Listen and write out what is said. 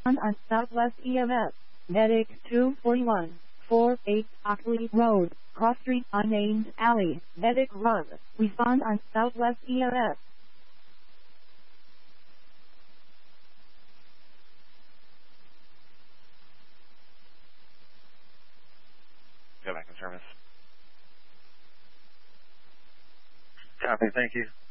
on Southwest EMS. Medic 241. 48 Oxley Road, Cross Street, unnamed alley. Medic run. Respond on Southwest EMS. Go back in service. Copy, thank you.